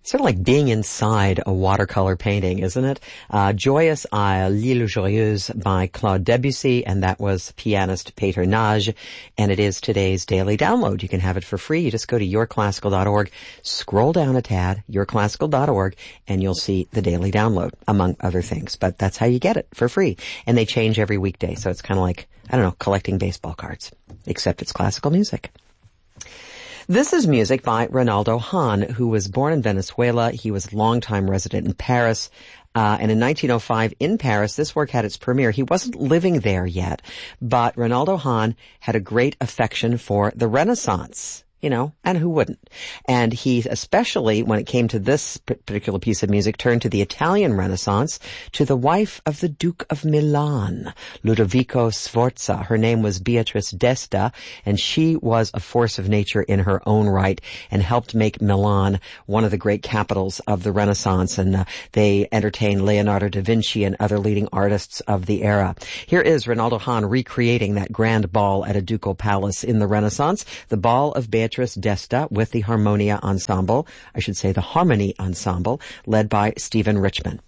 Sort of like being inside a watercolor painting, isn't it? Joyous Isle, L'Île Joyeuse by Claude Debussy, and that was pianist Peter Nagy, and it is today's daily download. You can have it for free. You just go to yourclassical.org, scroll down a tad, yourclassical.org, and you'll see the daily download, among other things. But that's how you get it, for free. And they change every weekday, so it's kind of like, I don't know, collecting baseball cards, except it's classical music. This is music by Reynaldo Hahn, who was born in Venezuela. He was a longtime resident in Paris. And in 1905 in Paris, this work had its premiere. He wasn't living there yet, but Reynaldo Hahn had a great affection for the Renaissance. You know, and who wouldn't? And he, especially when it came to this particular piece of music, turned to the Italian Renaissance, to the wife of the Duke of Milan, Ludovico Sforza. Her name was Beatrice d'Este, and she was a force of nature in her own right and helped make Milan one of the great capitals of the Renaissance. And they entertained Leonardo da Vinci and other leading artists of the era. Here is Reynaldo Hahn recreating that grand ball at a ducal palace in the Renaissance, the ball of Beatrice d'Este with the Harmonia Ensemble, I should say the Harmony Ensemble, led by Stephen Richman.